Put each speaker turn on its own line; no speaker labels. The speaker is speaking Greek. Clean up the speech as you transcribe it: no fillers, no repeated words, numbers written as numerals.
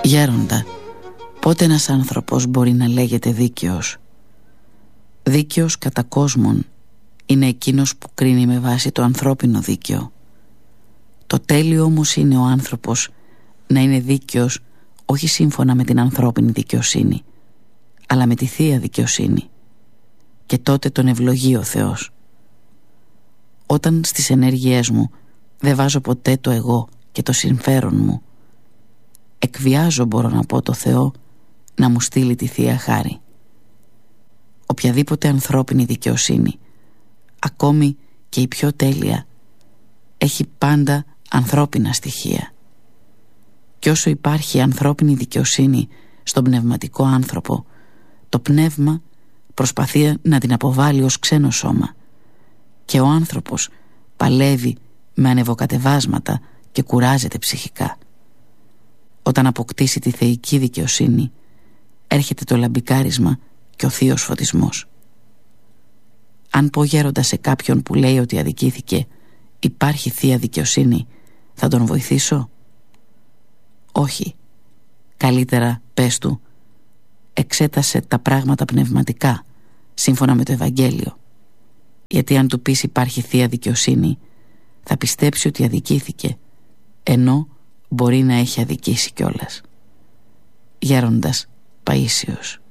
Γέροντα, πότε ένας άνθρωπος μπορεί να λέγεται δίκαιος? Δίκαιος κατά κόσμον είναι εκείνος που κρίνει με βάση το ανθρώπινο δίκαιο. Το τέλειο όμως είναι ο άνθρωπος να είναι δίκαιος όχι σύμφωνα με την ανθρώπινη δικαιοσύνη, αλλά με τη Θεία Δικαιοσύνη. Και τότε τον ευλογεί ο Θεός. Όταν στις ενέργειές μου δεν βάζω ποτέ το εγώ και το συμφέρον μου, εκβιάζω, μπορώ να πω, το Θεό να μου στείλει τη Θεία Χάρη. Οποιαδήποτε ανθρώπινη δικαιοσύνη, ακόμη και η πιο τέλεια, έχει πάντα ανθρώπινα στοιχεία. Και όσο υπάρχει ανθρώπινη δικαιοσύνη στον πνευματικό άνθρωπο, το πνεύμα προσπαθεί να την αποβάλει ως ξένο σώμα και ο άνθρωπος παλεύει με ανεβοκατεβάσματα και κουράζεται ψυχικά. Όταν αποκτήσει τη θεϊκή δικαιοσύνη, έρχεται το λαμπικάρισμα και ο θείος φωτισμός. Αν πω, γέροντα, σε κάποιον που λέει ότι αδικήθηκε, υπάρχει Θεία Δικαιοσύνη, θα τον βοηθήσω? Όχι. Καλύτερα πες του, εξέτασε τα πράγματα πνευματικά, σύμφωνα με το Ευαγγέλιο. Γιατί αν του πεις υπάρχει Θεία Δικαιοσύνη, θα πιστέψει ότι αδικήθηκε, ενώ μπορεί να έχει αδικήσει κιόλας. Γέροντας Παΐσιος.